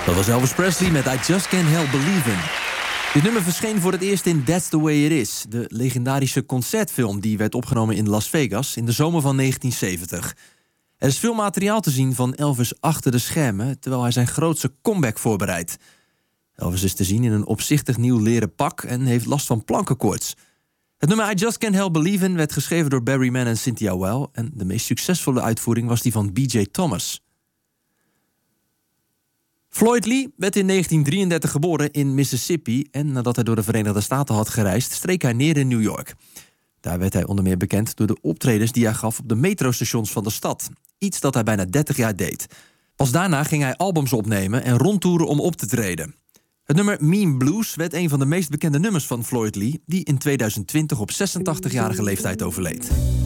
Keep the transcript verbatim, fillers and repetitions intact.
Dat was Elvis Presley met I Just Can't Help Believin'. Dit nummer verscheen voor het eerst in That's the Way It Is, de legendarische concertfilm die werd opgenomen in Las Vegas in de zomer van negentien zeventig. Er is veel materiaal te zien van Elvis achter de schermen, terwijl hij zijn grootste comeback voorbereidt. Elvis is te zien in een opzichtig nieuw leren pak en heeft last van plankenkoorts. Het nummer I Just Can't Help Believin' werd geschreven door Barry Mann en Cynthia Weil en de meest succesvolle uitvoering was die van B J Thomas. Floyd Lee werd in negentien drieëndertig geboren in Mississippi en nadat hij door de Verenigde Staten had gereisd, streek hij neer in New York. Daar werd hij onder meer bekend door de optredens die hij gaf op de metrostations van de stad. Iets dat hij bijna dertig jaar deed. Pas daarna ging hij albums opnemen en rondtoeren om op te treden. Het nummer Mean Blues werd een van de meest bekende nummers van Floyd Lee, die in tweeduizend twintig op zesentachtigjarige leeftijd overleed.